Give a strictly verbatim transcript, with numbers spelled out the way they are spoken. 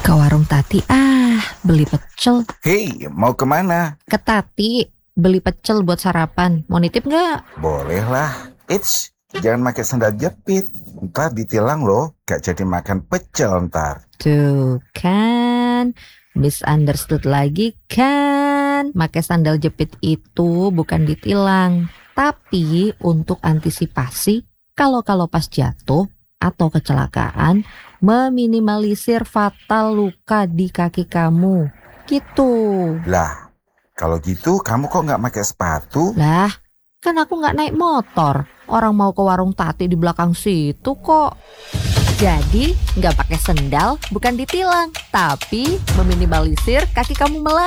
Ke warung Tati ah, beli pecel. Hei, mau kemana? Ke Tati, beli pecel buat sarapan. Mau nitip nggak? Boleh lah. Eits, jangan pakai sandal jepit. Ntar ditilang loh, gak jadi makan pecel ntar. Tuh kan, misunderstood lagi kan. Pakai sandal jepit itu bukan ditilang, tapi untuk antisipasi kalau-kalau pas jatuh atau kecelakaan, meminimalisir fatal luka di kaki kamu. Gitu. Lah, kalau gitu kamu kok gak pakai sepatu? Lah, kan aku gak naik motor. Orang mau ke warung Tati di belakang situ kok. Jadi gak pakai sendal bukan ditilang, tapi meminimalisir kaki kamu melaju.